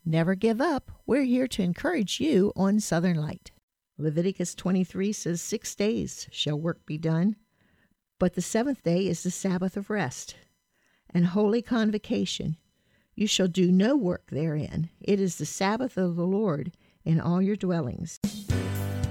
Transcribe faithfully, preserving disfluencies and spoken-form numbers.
Never give up. We're here to encourage you on Southern Light. Leviticus twenty-three says, Six days shall work be done, but the seventh day is the Sabbath of rest and holy convocation. You shall do no work therein. It is the Sabbath of the Lord in all your dwellings.